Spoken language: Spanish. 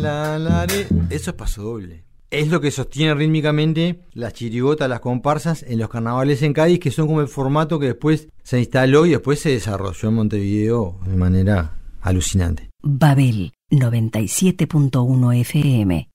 Eso es pasodoble. Es lo que sostiene rítmicamente las chirigotas, las comparsas en los carnavales en Cádiz, que son como el formato que después se instaló y después se desarrolló en Montevideo de manera alucinante. Babel 97.1 FM